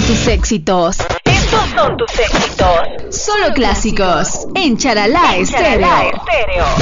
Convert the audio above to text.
tus éxitos. Estos son tus éxitos. Solo clásicos en Charalá Estéreo.